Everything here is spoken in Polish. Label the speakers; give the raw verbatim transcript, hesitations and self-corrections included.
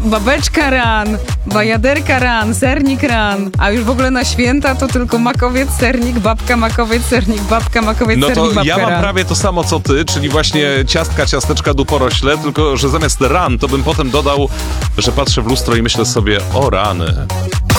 Speaker 1: babeczka ran, bajaderka ran, sernik ran, a już w ogóle na święta to tylko makowiec, sernik, babka, makowiec, sernik, babka, makowiec,
Speaker 2: No
Speaker 1: sernik,
Speaker 2: to
Speaker 1: babka,
Speaker 2: ja mam
Speaker 1: ran.
Speaker 2: prawie to samo co ty, czyli właśnie ciastka, ciasteczka, duporośle, tylko że zamiast ran to bym potem dodał, że patrzę w lustro i myślę sobie, o rany.